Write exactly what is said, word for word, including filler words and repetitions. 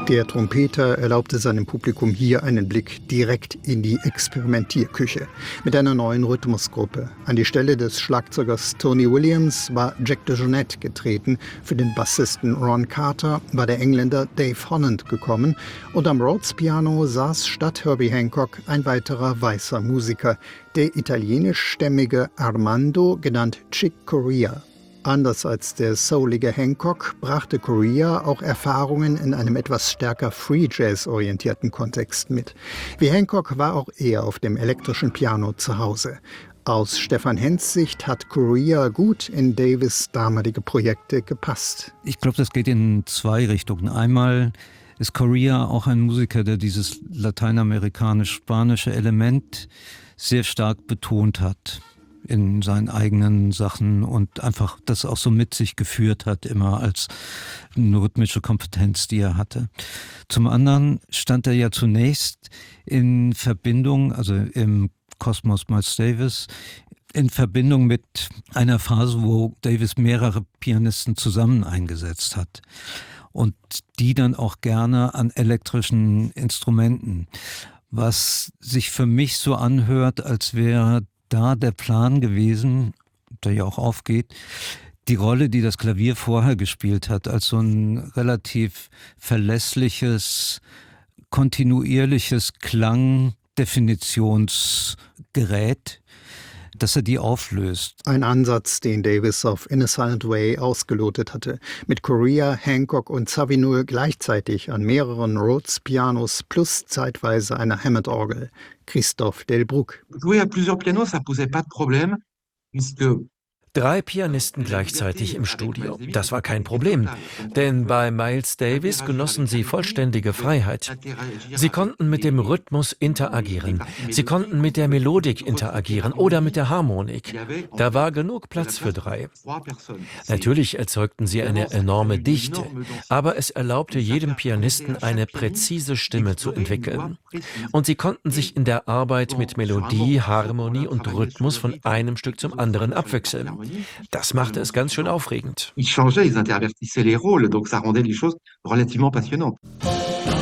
Der Trompeter erlaubte seinem Publikum hier einen Blick direkt in die Experimentierküche mit einer neuen Rhythmusgruppe. An die Stelle des Schlagzeugers Tony Williams war Jack DeJohnette getreten. Für den Bassisten Ron Carter war der Engländer Dave Holland gekommen. Und am Rhodes-Piano saß statt Herbie Hancock ein weiterer weißer Musiker, der italienischstämmige Armando, genannt Chick Corea. Anders als der soulige Hancock brachte Corea auch Erfahrungen in einem etwas stärker Free-Jazz-orientierten Kontext mit. Wie Hancock war auch er auf dem elektrischen Piano zu Hause. Aus Stefan Hens Sicht hat Corea gut in Davis' damalige Projekte gepasst. Ich glaube, das geht in zwei Richtungen. Einmal ist Corea auch ein Musiker, der dieses lateinamerikanisch-spanische Element sehr stark betont hat in seinen eigenen Sachen und einfach das auch so mit sich geführt hat, immer als eine rhythmische Kompetenz, die er hatte. Zum anderen stand er ja zunächst in Verbindung, also im Kosmos Miles Davis, in Verbindung mit einer Phase, wo Davis mehrere Pianisten zusammen eingesetzt hat und die dann auch gerne an elektrischen Instrumenten, was sich für mich so anhört, als wäre da der Plan gewesen, der ja auch aufgeht, die Rolle, die das Klavier vorher gespielt hat, als so ein relativ verlässliches, kontinuierliches Klangdefinitionsgerät, dass er die auflöst. Ein Ansatz, den Davis auf In a Silent Way ausgelotet hatte. Mit Corea, Hancock und Savinoux gleichzeitig an mehreren Rhodes-Pianos plus zeitweise einer Hammond-Orgel. Christophe Delbrück. Jouer à plusieurs pianos, ça posait pas de problème, puisque Drei Pianisten gleichzeitig im Studio. Das war kein Problem, denn bei Miles Davis genossen sie vollständige Freiheit. Sie konnten mit dem Rhythmus interagieren, sie konnten mit der Melodik interagieren oder mit der Harmonik. Da war genug Platz für drei. Natürlich erzeugten sie eine enorme Dichte, aber es erlaubte jedem Pianisten eine präzise Stimme zu entwickeln. Und sie konnten sich in der Arbeit mit Melodie, Harmonie und Rhythmus von einem Stück zum anderen abwechseln. Das machte es ganz schön aufregend. ils changeaient, ils intervertissaient les rôles, donc ça rendait les choses relativement passionnantes.